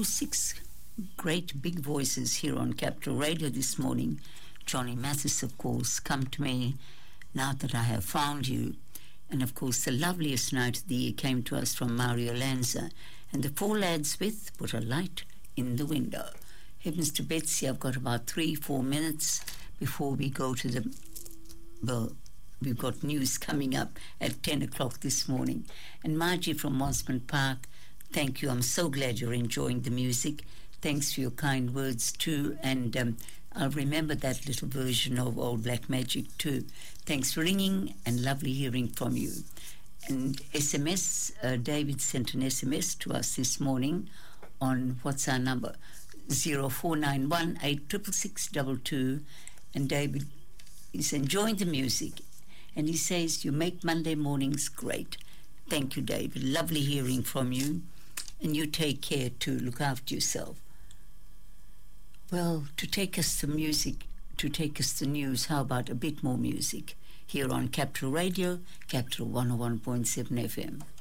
six great big voices here on Capital Radio this morning. Johnny Mathis, of course, Come to Me, Now That I Have Found You. And of course, the loveliest night of the year came to us from Mario Lanza. And the Four Lads with Put a Light in the Window. Heavens to Betsy, I've got about 3-4 minutes before we go to the... Well, we've got news coming up at 10 o'clock this morning. And Margie from Mosman Park, thank you. I'm so glad you're enjoying the music. Thanks for your kind words too. And I'll remember that little version of Old Black Magic too. Thanks for ringing and lovely hearing from you. And SMS, David sent an SMS to us this morning on, what's our number? 0491 866 And David is enjoying the music. And he says, you make Monday mornings great. Thank you, David. Lovely hearing from you. And you take care to look after yourself. Well, to take us the music, to take us the news, how about a bit more music? Here on Capital Radio, Capital 101.7 FM.